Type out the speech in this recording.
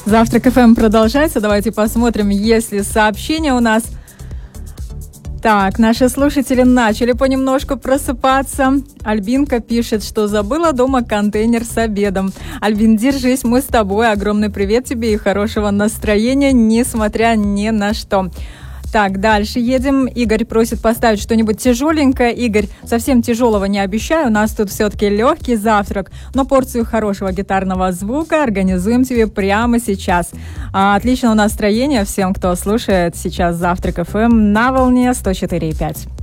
Завтрак ФМ продолжается. Давайте посмотрим, есть ли сообщения у нас. Так, наши слушатели начали понемножку просыпаться. Альбинка пишет, что забыла дома контейнер с обедом. Альбин, держись, мы с тобой. Огромный привет тебе и хорошего настроения, несмотря ни на что. Так, дальше едем. Игорь просит поставить что-нибудь тяжеленькое. Игорь, совсем тяжелого не обещаю. У нас тут все-таки легкий завтрак, но порцию хорошего гитарного звука организуем тебе прямо сейчас. Отличного настроения всем, кто слушает сейчас Завтрак ФМ на волне 104,5.